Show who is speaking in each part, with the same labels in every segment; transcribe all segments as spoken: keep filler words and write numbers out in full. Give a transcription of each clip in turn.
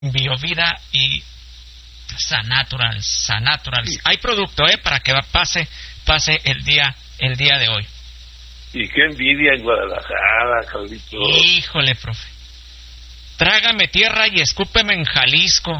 Speaker 1: Biovida y Sanatural, Sanatural. Sí. Hay producto, eh, para que pase, pase el día, el día de hoy.
Speaker 2: Y qué envidia en Guadalajara, Carlito.
Speaker 1: Híjole, profe. Trágame tierra y escúpeme en Jalisco.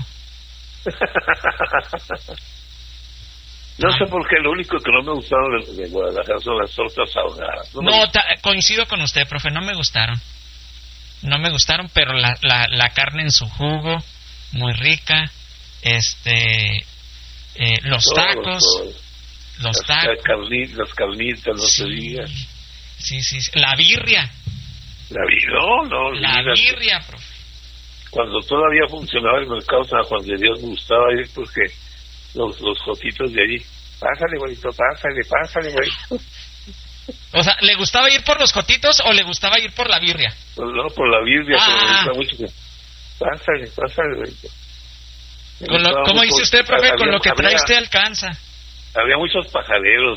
Speaker 2: No ah. sé por qué, lo único que no me gustaron de, de Guadalajara son las tortas ahogadas.
Speaker 1: No, no ta- coincido con usted, profe, no me gustaron. No me gustaron, pero la, la, la carne en su jugo, muy rica. Este, eh, los todo, tacos, todo. los
Speaker 2: las,
Speaker 1: tacos.
Speaker 2: Las, carni, las carnitas, no
Speaker 1: sí,
Speaker 2: se diga.
Speaker 1: Sí, sí, sí, la birria.
Speaker 2: La birria, no, no.
Speaker 1: La
Speaker 2: mira,
Speaker 1: birria, profe.
Speaker 2: Cuando todavía funcionaba el mercado San Juan de Dios, me gustaba ir porque los, los jotitos de allí. Pásale, güeyito, pásale, pásale, güeyito.
Speaker 1: O sea, ¿le gustaba ir por los cotitos o le gustaba ir por la birria?
Speaker 2: Pues no, por la birria,
Speaker 1: ah.
Speaker 2: pero me gusta mucho que... Pásale, pásale, güeyito.
Speaker 1: Con lo, ¿Cómo dice usted, profe? Había, con lo que trae había, usted alcanza.
Speaker 2: Había muchos pajaderos.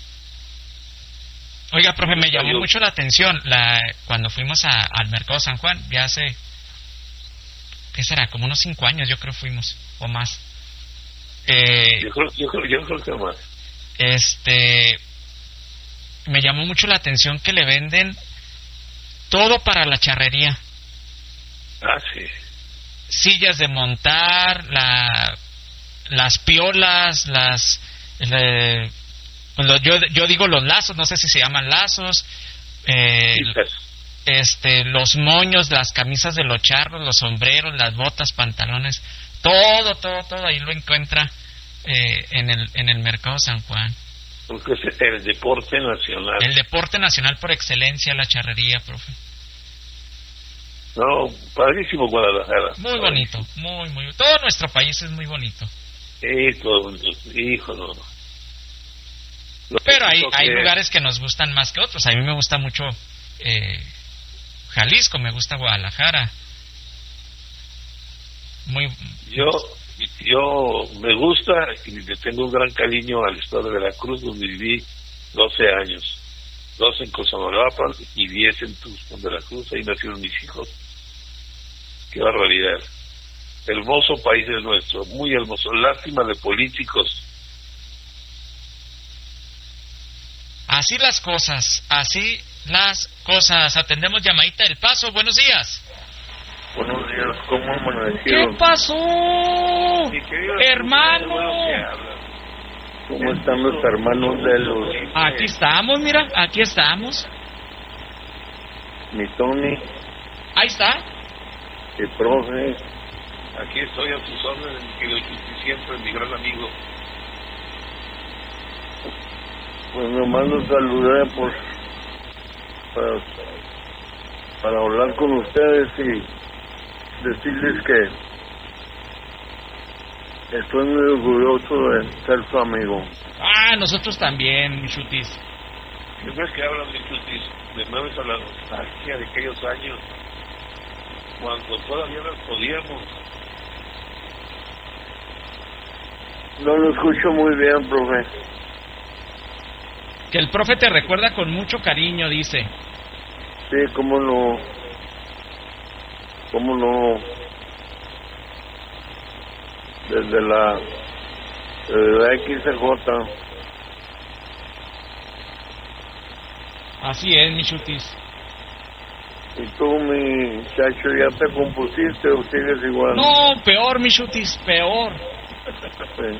Speaker 1: Oiga, profe, me llamó mucho la atención la cuando fuimos a, al Mercado San Juan, ya hace... ¿Qué será? Como unos cinco años, yo creo fuimos, o más. Eh,
Speaker 2: yo, creo, yo, creo, yo creo que más.
Speaker 1: Este... Me llamó mucho la atención que le venden todo para la charrería.
Speaker 2: Ah, sí.
Speaker 1: Sillas de montar, la, las piolas, las... Le, lo, yo, yo digo los lazos, no sé si se llaman lazos. Eh, este, los moños, las camisas de los charros, los sombreros, las botas, pantalones, todo, todo, todo ahí lo encuentra eh, en el en el Mercado San Juan.
Speaker 2: Porque es el deporte nacional.
Speaker 1: El deporte nacional por excelencia, la charrería, profe.
Speaker 2: No, padrísimo Guadalajara.
Speaker 1: Muy bonito, muy, muy. Todo nuestro país es muy bonito.
Speaker 2: Sí, todo, hijo, no.
Speaker 1: Lo Pero hay, hay lugares que nos gustan más que otros. A mí me gusta mucho eh, Jalisco, me gusta Guadalajara. Muy.
Speaker 2: Yo, yo me gusta y le tengo un gran cariño al estado de Veracruz, donde viví doce años. doce en Cosamaloapan y diez en Tuxpan, Veracruz. Ahí nacieron mis hijos. Qué barbaridad. Hermoso país es nuestro, muy hermoso. Lástima de políticos.
Speaker 1: Así las cosas, así las cosas. Atendemos llamadita del Paso. Buenos días.
Speaker 2: Buenos días, ¿cómo amanecieron?
Speaker 1: ¿Qué pasó, hermano?
Speaker 2: ¿Cómo están los hermanos de los...?
Speaker 1: Aquí estamos, mira, aquí estamos.
Speaker 2: Mi Tony.
Speaker 1: Ahí está.
Speaker 2: El profe. Aquí estoy a sus órdenes, y siempre mi gran amigo. Pues nomás los saludé por, para, para hablar con ustedes y decirles que estoy muy orgulloso de ser su amigo.
Speaker 1: Ah, nosotros también, mi chutis.
Speaker 2: ¿Qué ves que hablan de chutis? Me mueves a la nostalgia de aquellos años cuando todavía nos podíamos. No lo escucho muy bien, profe.
Speaker 1: Que el profe te recuerda con mucho cariño, dice.
Speaker 2: Sí, cómo no. Cómo no. Desde la, desde la X C J.
Speaker 1: Así es, mi chutis.
Speaker 2: ¿Y tú, mi chacho, ya te compusiste o sigues igual?
Speaker 1: No, peor, mi chutis, peor.
Speaker 2: Sí.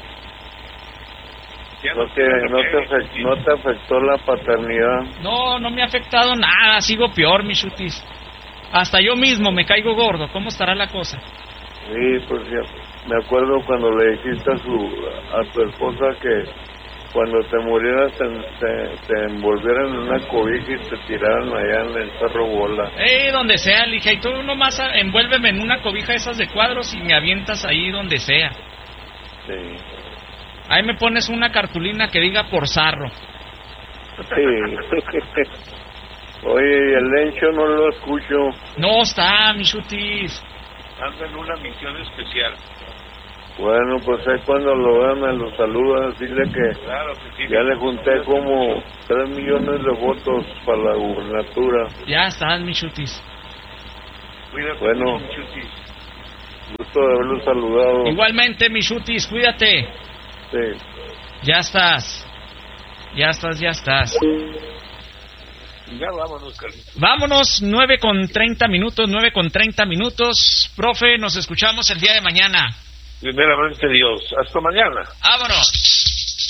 Speaker 2: No te, no, te afectó, no te afectó la paternidad.
Speaker 1: No, no me ha afectado nada, sigo peor, mi chutis. Hasta yo mismo me caigo gordo, ¿cómo estará la cosa?
Speaker 2: Sí, pues ya, me acuerdo cuando le dijiste a, su, a tu esposa que cuando te murieras te, te, te envolvieran en una cobija y te tiraran allá en el Cerro Bola.
Speaker 1: Eh, donde sea, le dije, y tú nomás envuélveme en una cobija esas de cuadros y me avientas ahí donde sea.
Speaker 2: Sí.
Speaker 1: Ahí me pones una cartulina que diga por zarro.
Speaker 2: Sí. Oye, el Lencho no lo escucho.
Speaker 1: No está, mi chutis.
Speaker 2: Anda en una misión especial. Bueno, pues ahí cuando lo vean me lo saludan, decirle que, claro que sí, ya le junté como tres millones de votos para la gubernatura.
Speaker 1: Ya estás, mi chutis.
Speaker 2: Cuídate, bueno, mi chutis. gusto de haberlo saludado.
Speaker 1: Igualmente, mi Chutis, cuídate.
Speaker 2: Sí.
Speaker 1: Ya estás. Ya estás, ya estás.
Speaker 2: Ya vámonos, Carlitos.
Speaker 1: Vámonos, nueve con treinta minutos, nueve con treinta minutos. Profe, nos escuchamos el día de mañana.
Speaker 2: Primeramente Dios. Hasta mañana.
Speaker 1: Vámonos.